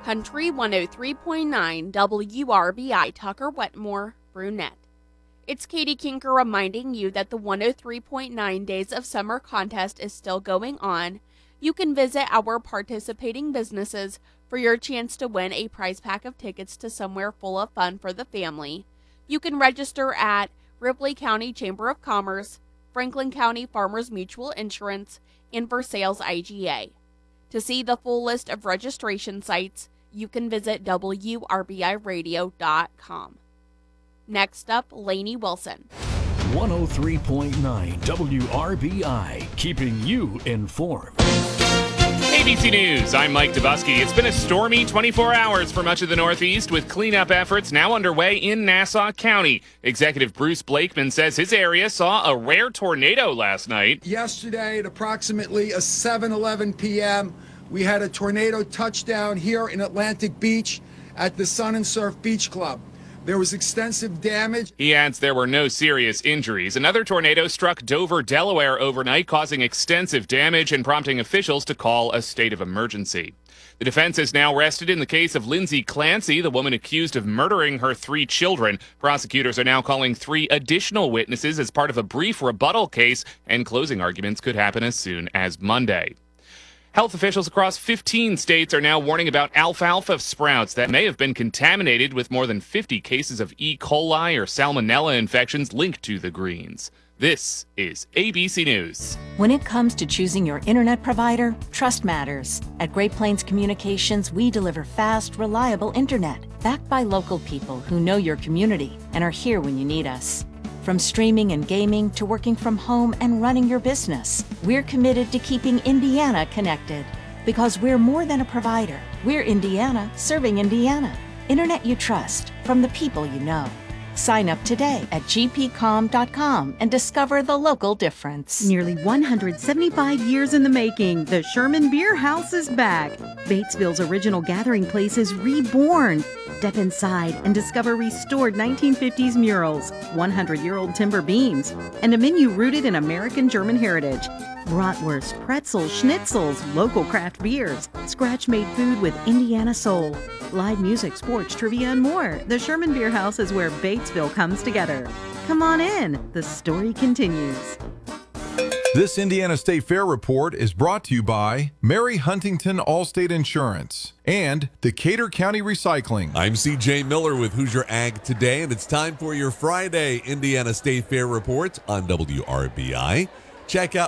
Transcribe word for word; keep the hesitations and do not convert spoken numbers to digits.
Country one oh three point nine W R B I Tucker Wetmore, Brunette. It's Katie Kinker reminding you that the one oh three point nine Days of Summer contest is still going on. You can visit our participating businesses for your chance to win a prize pack of tickets to somewhere full of fun for the family. You can register at Ripley County Chamber of Commerce, Franklin County Farmers Mutual Insurance, and Versailles I G A. To see the full list of registration sites, you can visit W R B I radio dot com. Next up, Lainey Wilson. one oh three point nine W R B I, keeping you informed. A B C News, I'm Mike Dubusky. It's been a stormy twenty-four hours for much of the Northeast, with cleanup efforts now underway in Nassau County. Executive Bruce Blakeman says his area saw a rare tornado last night. Yesterday at approximately a seven eleven p.m., we had a tornado touchdown here in Atlantic Beach at the Sun and Surf Beach Club. There was extensive damage. He adds there were no serious injuries. Another tornado struck Dover, Delaware overnight, causing extensive damage and prompting officials to call a state of emergency. The defense is now rested in the case of Lindsay Clancy, the woman accused of murdering her three children. Prosecutors are now calling three additional witnesses as part of a brief rebuttal case, and closing arguments could happen as soon as Monday. Health officials across fifteen states are now warning about alfalfa sprouts that may have been contaminated with more than fifty cases of E. coli or salmonella infections linked to the greens. This is A B C News. When it comes to choosing your internet provider, trust matters. At Great Plains Communications, we deliver fast, reliable internet, backed by local people who know your community and are here when you need us. From streaming and gaming to working from home and running your business, we're committed to keeping Indiana connected. Because we're more than a provider. We're Indiana serving Indiana. Internet you trust from the people you know. Sign up today at g p com dot com and discover the local difference. Nearly one hundred seventy-five years in the making, the Sherman Beer House is back. Batesville's original gathering place is reborn. Step inside and discover restored nineteen fifties murals, hundred-year-old timber beams, and a menu rooted in American German heritage. Bratwurst, pretzels, schnitzels, local craft beers, scratch-made food with Indiana soul, live music, sports, trivia, and more. The Sherman Beer House is where Batesville comes together. Come on in. The story continues. This Indiana State Fair report is brought to you by Mary Huntington Allstate Insurance and Decatur County Recycling. I'm C J Miller with Hoosier Ag Today, and it's time for your Friday Indiana State Fair report on W R B I. Check out